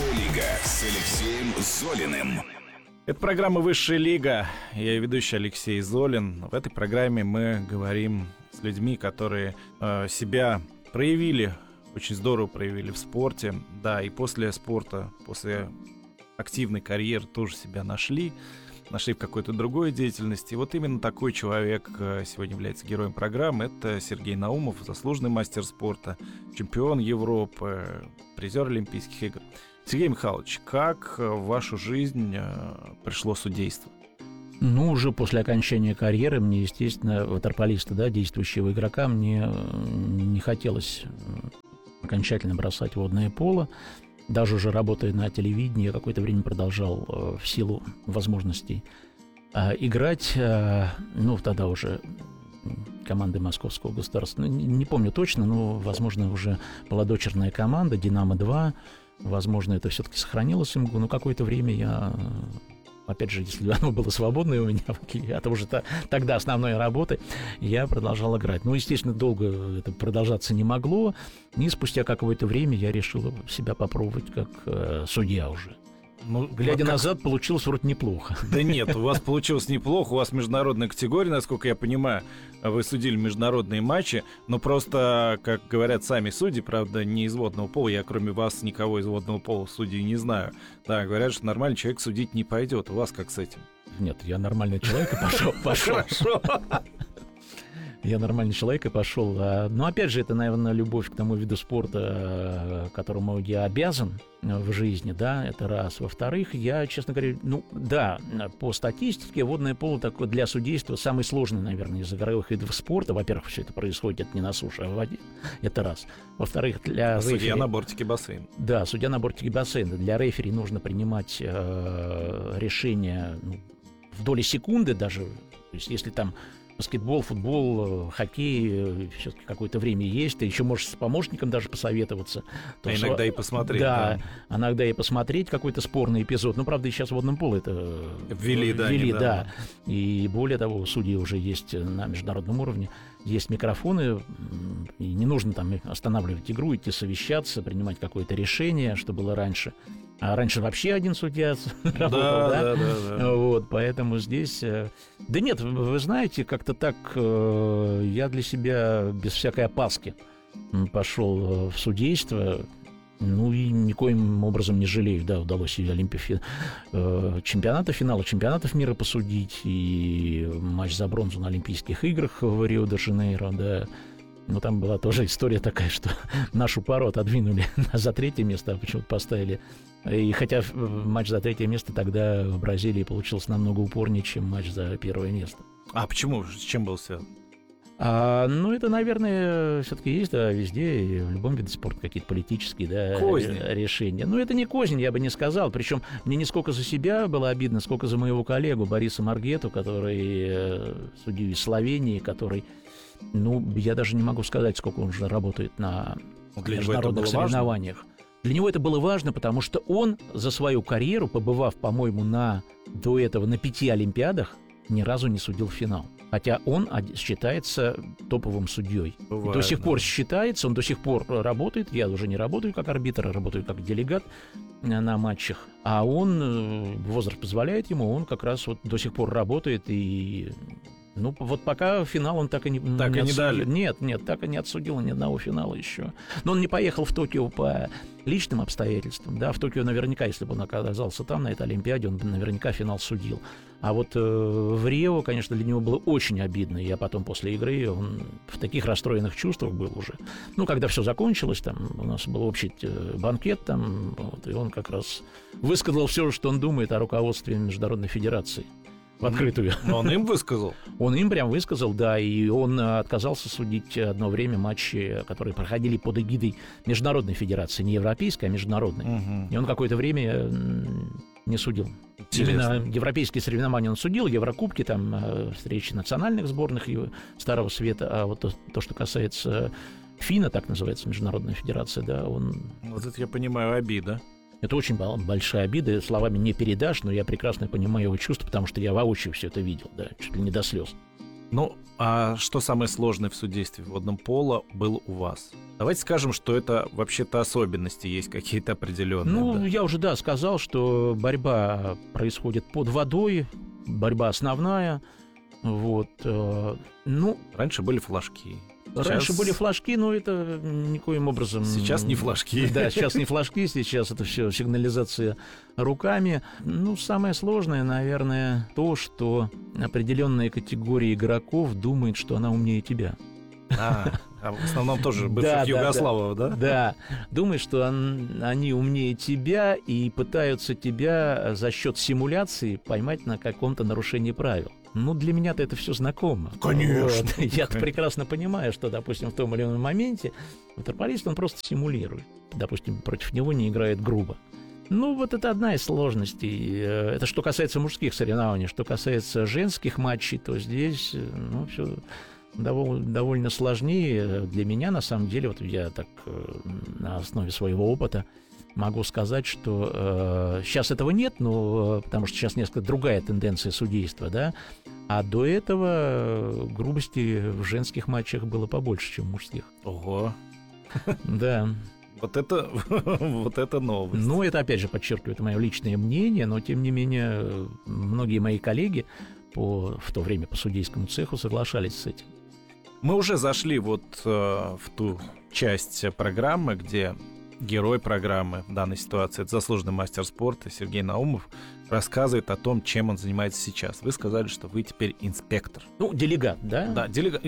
Высшая лига с Алексеем Золиным. Это программа «Высшая лига». Я ведущий Алексей Золин. В этой программе мы говорим с людьми, которые себя проявили, очень здорово проявили в спорте. Да, и после спорта, после активной карьеры тоже себя нашли в какой-то другой деятельности. И вот именно такой человек сегодня является героем программы. Это Сергей Наумов, заслуженный мастер спорта, чемпион Европы, призер Олимпийских игр. Сергей Михайлович, как в вашу жизнь пришло судейство? Ну, уже после окончания карьеры мне, естественно, ватерполиста, да, действующего игрока, мне не хотелось окончательно бросать водное поло. Даже уже работая на телевидении, я какое-то время продолжал в силу возможностей играть. Ну, тогда уже команды Московского государства. Не помню точно, но, возможно, уже была дочерная команда «Динамо-2». Возможно, это все-таки сохранилось в МГУ, но какое-то время я, опять же, если оно было свободное у меня, от уже тогда основной работы, я продолжал играть. Ну, естественно, долго это продолжаться не могло, и спустя какое-то время я решил себя попробовать как судья уже. Ну, глядя назад, получилось вроде неплохо. Да нет, у вас получилось неплохо, у вас международная категория, насколько я понимаю, вы судили международные матчи, но просто, как говорят сами судьи, правда, не из водного пола, я кроме вас никого из водного пола судей не знаю. Да, говорят, что нормальный человек судить не пойдет, у вас как с этим? Нет, я нормальный человек и пошел. Хорошо. Я нормальный человек и пошел. Но опять же, это, наверное, любовь к тому виду спорта, которому я обязан в жизни, да, это раз. Во-вторых, я, честно говоря, ну, да, по статистике водное поло такое для судейства самый сложный, наверное, из игровых видов спорта. Во-первых, все это происходит не на суше, а в воде. Это раз. Во-вторых, для рефери... Судья на бортике бассейна. Да, судья на бортике бассейна. Для рефери нужно принимать решения в доли секунды даже. То есть, если там баскетбол, футбол, хоккей, все-таки какое-то время есть. Ты еще можешь с помощником даже посоветоваться. А иногда и посмотреть. Да, иногда и посмотреть какой-то спорный эпизод. Ну, правда, и сейчас в водном поле это ввели, да. И более того, судьи уже есть на международном уровне. Есть микрофоны, и не нужно там останавливать игру, идти совещаться, принимать какое-то решение, что было раньше. А раньше вообще один судья работал, да? Вот, поэтому здесь... Да нет, вы знаете, как-то так я для себя без всякой опаски пошел в судейство. Ну и никоим образом не жалею, да, удалось и финала чемпионатов мира посудить, и матч за бронзу на Олимпийских играх в Рио-де-Жанейро, да. Но там была тоже история такая, что нашу пару отодвинули за третье место, а почему-то поставили. И хотя матч за третье место тогда в Бразилии получился намного упорнее, чем матч за первое место. А почему? С чем был связан? Ну, это, наверное, все-таки есть, да, везде, и в любом виде спорта какие-то политические, да, решения. Ну, это не кознь, я бы не сказал. Причем мне не сколько за себя было обидно, сколько за моего коллегу Бориса Маргету, который судью из Словении, который, ну, я даже не могу сказать, сколько он уже работает на международных соревнованиях. Для него это было важно, потому что он за свою карьеру, побывав, по-моему, до этого на 5 Олимпиадах, ни разу не судил финал. Хотя он считается топовым судьей. До сих пор считается, он до сих пор работает. Я уже не работаю как арбитр, а работаю как делегат на матчах. А он, возраст позволяет ему, он как раз вот до сих пор работает. И, ну, вот пока финал он так и не дали. Нет, так и не отсудил ни одного финала еще. Но он не поехал в Токио по личным обстоятельствам. Да, в Токио наверняка, если бы он оказался там, на этой Олимпиаде, он бы наверняка финал судил. А вот в Рио, конечно, для него было очень обидно. Я потом после игры, он в таких расстроенных чувствах был уже. Ну, когда все закончилось, там у нас был общий банкет, там, вот, и он как раз высказал все, что он думает о руководстве Международной Федерации. В открытую. Но он им высказал? Он им прям высказал, да, и он отказался судить одно время матчи, которые проходили под эгидой Международной Федерации, не европейской, а международной. И он какое-то время не судил. Интересно. Именно европейские соревнования он судил, Еврокубки, там встречи национальных сборных Старого Света, а вот то, что касается ФИНА, так называется Международная Федерация, да, он... Вот это я понимаю, обида. Это очень большая обида, словами не передашь, но я прекрасно понимаю его чувства, потому что я воочию все это видел, да, чуть ли не до слез. Ну, а что самое сложное в судействе водном поло было у вас? Давайте скажем, что это вообще-то особенности есть какие-то определенные. Ну, я уже, сказал, что борьба происходит под водой, борьба основная. Вот. Раньше были флажки. Раньше были флажки, но это никоим образом... Сейчас не флажки. Да, сейчас не флажки, сейчас это все сигнализация руками. Самое сложное, наверное, то, что определенная категория игроков думает, что она умнее тебя. А в основном тоже бывших югославов, да? Да, думает, что они умнее тебя и пытаются тебя за счет симуляции поймать на каком-то нарушении правил. Для меня-то это все знакомо. Конечно. Я-то прекрасно понимаю, что, допустим, в том или ином моменте ватерполист, он просто симулирует. Допустим, против него не играет грубо. Это одна из сложностей. Это что касается мужских соревнований. Что касается женских матчей, то здесь, все довольно сложнее. Для меня, на самом деле, я так на основе своего опыта могу сказать, что сейчас этого нет, потому что сейчас несколько другая тенденция судейства, да, а до этого грубости в женских матчах было побольше, чем в мужских. Ого. Да. Вот это новость. Это, опять же, подчеркивает мое личное мнение, но, тем не менее, многие мои коллеги в то время по судейскому цеху соглашались с этим. Мы уже зашли в ту часть программы, где герой программы в данной ситуации — это заслуженный мастер спорта Сергей Наумов, рассказывает о том, чем он занимается сейчас. Вы сказали, что вы теперь инспектор. Делегат, да? Да,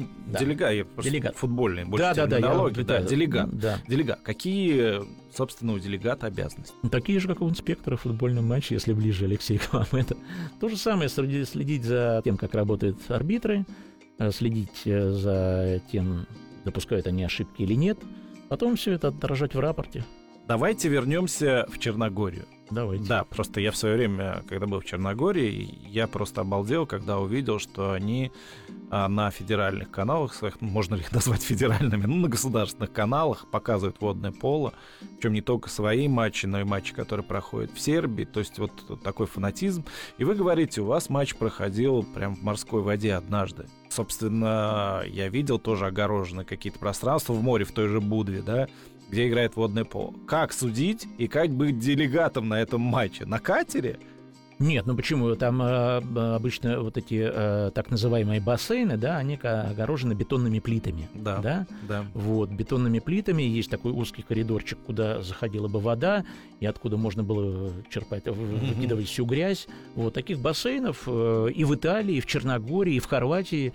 делегат, футбольный, больше терминологии. Делегат. Да. Делегат. Какие, собственно, у делегата обязанности? Такие же, как у инспектора в футбольном матче, если ближе, Алексей, к вам. Это то же самое, следить за тем, как работают арбитры, следить за тем, допускают они ошибки или нет, потом все это отражать в рапорте. Давайте вернемся в Черногорию. Давайте. Да, просто я в свое время, когда был в Черногории, я просто обалдел, когда увидел, что они на федеральных каналах своих, можно ли их назвать федеральными, на государственных каналах показывают водное поло, причем не только свои матчи, но и матчи, которые проходят в Сербии, то есть вот такой фанатизм. И вы говорите, у вас матч проходил прямо в морской воде однажды. Собственно, я видел тоже огороженные какие-то пространства в море, в той же Будве, да, где играет водное поло. Как судить и как быть делегатом на этом матче? На катере? Нет, почему? Там обычно вот эти так называемые бассейны, да, они огорожены бетонными плитами. Да. Вот, бетонными плитами. Есть такой узкий коридорчик, куда заходила бы вода, и откуда можно было черпать, выкидывать всю грязь. Вот таких бассейнов и в Италии, и в Черногории, и в Хорватии,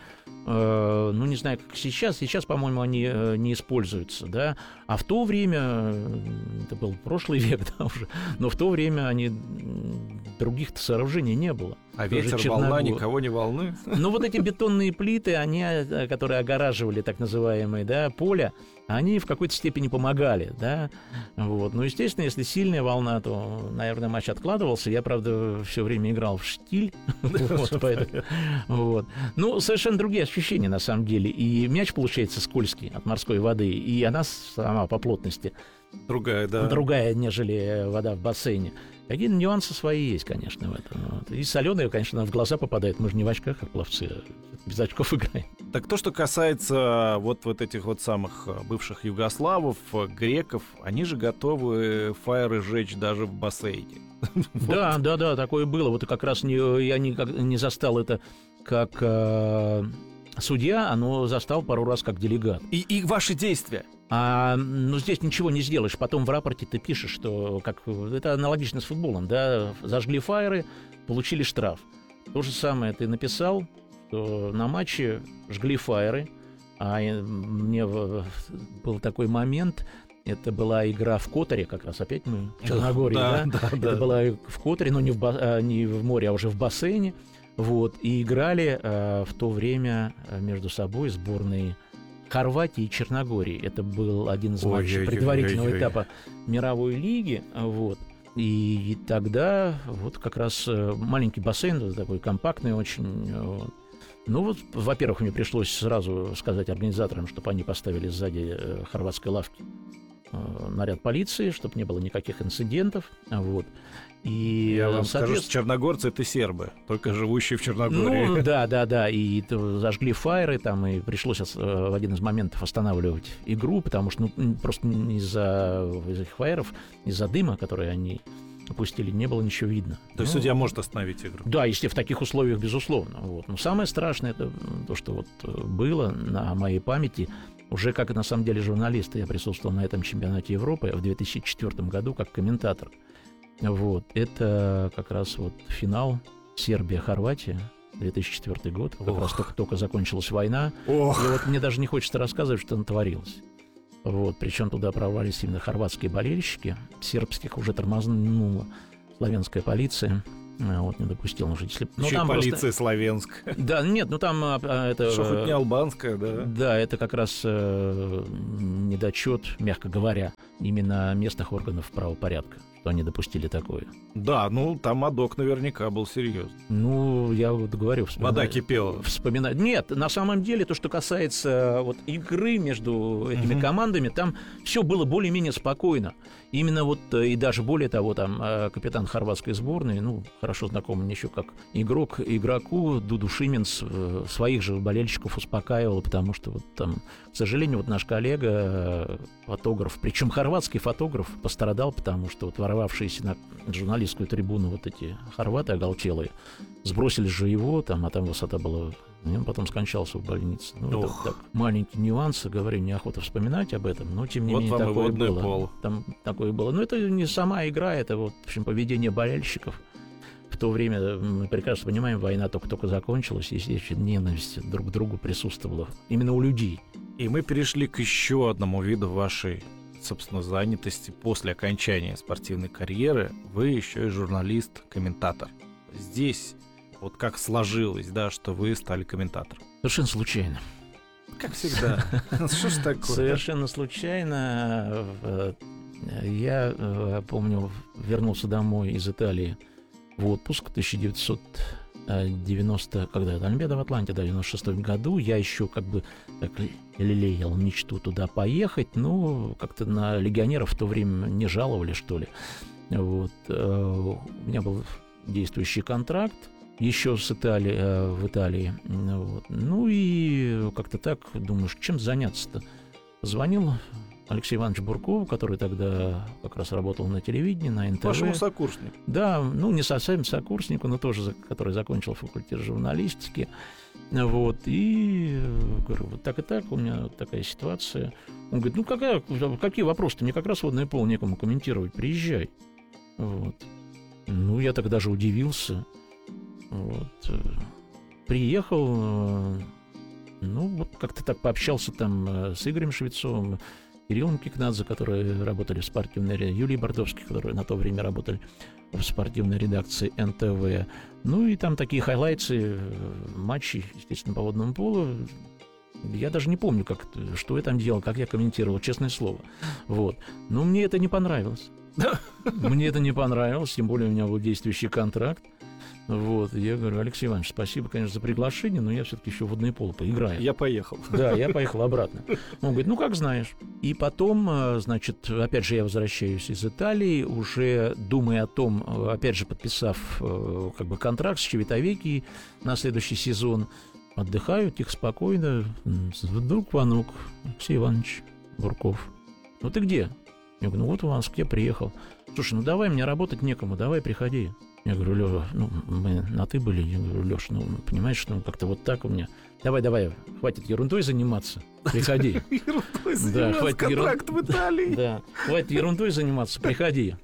не знаю, как сейчас. Сейчас, по-моему, они не используются, да. А в то время, это был прошлый век, да, уже, но в то время других сооружений не было. А ветер, волна никого не волнует? Вот эти бетонные плиты, которые огораживали так называемые, да, поля, они в какой-то степени помогали, да. Вот. Естественно, если сильная волна, то, наверное, матч откладывался. Я, правда, все время играл в штиль. Совершенно другие ощущения, на самом деле. И мяч получается скользкий от морской воды, и она сама по плотности другая, нежели вода в бассейне. Какие-то нюансы свои есть, конечно, в этом. И соленые, конечно, в глаза попадают. Мы же не в очках, как пловцы, без очков играем. Так то, что касается вот этих вот самых бывших югославов, греков, они же готовы фаеры жечь даже в бассейне. Да, такое было. Вот как раз я не застал это как судья, но застал пару раз как делегат. И ваши действия? Здесь ничего не сделаешь. Потом в рапорте ты пишешь, что это аналогично с футболом, да, зажгли фаеры, получили штраф. То же самое ты написал, что на матче жгли фаеры, мне был такой момент. Это была игра в Которе, как раз опять мы в Черногории, да? Это была в Которе, но не в море, а уже в бассейне. Вот, и играли в то время между собой сборные Хорватии и Черногории. Это был один из матчей предварительного этапа мировой лиги. Вот. И тогда вот как раз маленький бассейн, такой компактный очень. Вот. Во-первых, мне пришлось сразу сказать организаторам, чтобы они поставили сзади хорватской лавки наряд полиции, чтобы не было никаких инцидентов. Вот. И, Я вам скажу, что черногорцы — это сербы, только живущие в Черногории. Ну, да. И зажгли фаеры, там, и пришлось в один из моментов останавливать игру, потому что просто из-за этих фаеров, из-за дыма, который они опустили, не было ничего видно. То есть судья может остановить игру? Да, если в таких условиях, безусловно. Вот. Но самое страшное — это то, что вот было на моей памяти. Уже как на самом деле журналист, я присутствовал на этом чемпионате Европы в 2004 году как комментатор. Вот. Это как раз вот финал Сербия-Хорватия, 2004 год. Как раз только закончилась война. И вот мне даже не хочется рассказывать, что там творилось. Вот. Причем туда прорвались именно хорватские болельщики. Сербских уже тормознула славянская полиция. Вот, не допустил уже. Еще там полиция славянская. Да, нет, там это... Что хоть не албанская, да? Да, это как раз недочет, мягко говоря, именно местных органов правопорядка, что они допустили такое. Да, там адок наверняка был серьезный. Я вот говорю... Вода кипела. Вспоминаю. Нет, на самом деле, то, что касается вот игры между этими командами, там все было более-менее спокойно. Именно вот, и даже более того, там капитан хорватской сборной, хорошо знакомый мне еще как игроку, Дуду Шименс, своих же болельщиков успокаивал, потому что вот там, к сожалению, вот наш коллега, фотограф, причем хорватский фотограф, пострадал, потому что вот ворвавшиеся на журналистскую трибуну вот эти хорваты оголтелые, сбросили же его, а там высота была... И он потом скончался в больнице. Это так, маленькие нюансы, говорю, неохота вспоминать об этом, но тем не менее такое было. Там такое было. Но это не сама игра, это вот, в общем, поведение болельщиков. В то время, мы прекрасно понимаем, война только закончилась, и здесь ненависть друг к другу присутствовала именно у людей. И мы перешли к еще одному виду вашей, собственно, занятости. После окончания спортивной карьеры вы еще и журналист-комментатор. Здесь... Вот как сложилось, да, что вы стали комментатором? Совершенно случайно. Как всегда. Что ж такое? Совершенно случайно. Я, помню, вернулся домой из Италии в отпуск в 1990, когда это Олимпиада в Атланте, да, в 96 году. Я еще как бы так лелеял мечту туда поехать, но как-то на легионеров в то время не жаловали, что ли. Вот. У меня был действующий контракт еще в Италии. Вот. И как-то так, думаешь, чем заняться-то? Звонил Алексей Иванович Бурков, который тогда как раз работал на телевидении, на НТВ. Вашему сокурснику. Да, не совсем сокурснику, но тоже, который закончил факультет журналистики. Вот. И говорю, вот так и так, у меня вот такая ситуация. Он говорит, какие вопросы-то? Мне как раз водное поло некому комментировать, приезжай. Вот. Я так даже удивился. Вот. Приехал, как-то так пообщался там с Игорем Швецовым, Кириллом Кикнадзе, которые работали в спортивной редакции, Юлией Бордовской, которые на то время работали в спортивной редакции НТВ. И там такие хайлайтсы матчей, естественно, по водному полу. Я даже не помню, что я там делал, как я комментировал, честное слово. Вот. Но мне это не понравилось. Мне это не понравилось, тем более у меня был действующий контракт. Вот, я говорю, Алексей Иванович, спасибо, конечно, за приглашение, но я все-таки еще в водное поло поиграю. Я поехал. Да, я поехал обратно. Он говорит, как знаешь. И потом, значит, опять же, я возвращаюсь из Италии, уже думая о том, опять же, подписав контракт с Чевитовеки на следующий сезон, отдыхаю, тихо, спокойно, вдруг звонок, Алексей Иванович Бурков. Ты где? Я говорю, вот в Москве приехал. Слушай, давай, мне работать некому, давай, приходи. Я говорю, Лёва, мы на «ты» были. Я говорю, Лёш, понимаешь, как-то вот так у меня. Давай, хватит ерундой заниматься, приходи. Ерундой заниматься, контракт в Италии. Да, хватит ерундой заниматься, приходи.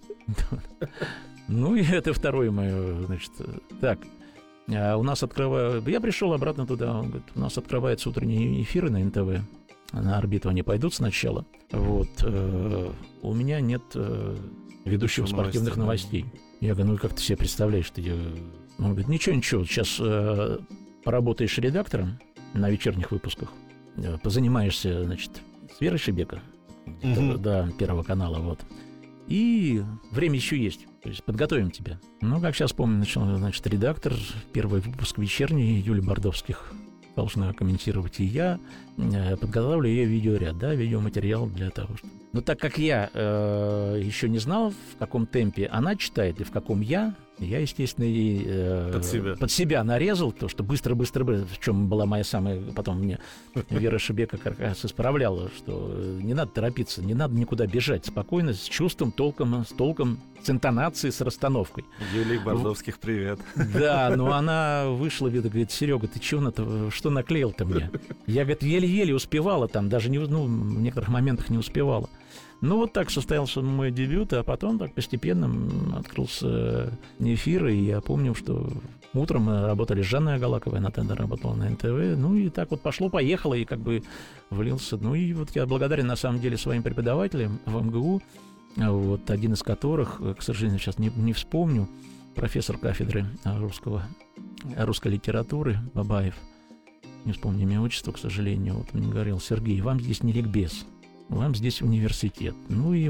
И это второе мое, значит, так. У нас я пришел обратно туда, он говорит, у нас открываются утренние эфиры на НТВ. На орбиту они пойдут сначала. Вот. У меня нет ведущего спортивных новостей. Я говорю, как ты себе представляешь? Он говорит, ничего, сейчас поработаешь редактором на вечерних выпусках, позанимаешься, значит, с Верой Шебека, да, Первого канала, вот. И время еще есть, то есть подготовим тебя. Как сейчас помню, начал, значит, редактор, первый выпуск вечерний, Юлия Бордовских должна комментировать и я, подготавливаю ее видеоряд, да, видеоматериал для того, чтобы... Но так как я еще не знал, в каком темпе она читает и в каком я, естественно, ей под себя нарезал, то, что быстро, в чем была моя самая... Потом мне Вера Шебека как раз исправляла, что не надо торопиться, не надо никуда бежать, спокойно, с чувством, с толком, с интонацией, с расстановкой. Юлии Бордовских привет. Да, но она вышла, говорит: Серега, ты что наклеил-то мне? Я, говорит, еле-еле успевала там, даже в некоторых моментах не успевала. Ну, вот так состоялся мой дебют, а потом так постепенно открылся эфир, и я помню, что утром мы работали с Жанной Агалаковой, она тогда работала на НТВ, ну, и так вот пошло-поехало, и как бы влился. Ну, и вот я благодарен, на самом деле, своим преподавателям в МГУ, вот один из которых, к сожалению, сейчас не вспомню, профессор кафедры русской литературы Бабаев, не вспомню имя, отчество, к сожалению, вот он говорил: Сергей, вам здесь не ликбез, вам здесь университет. Ну и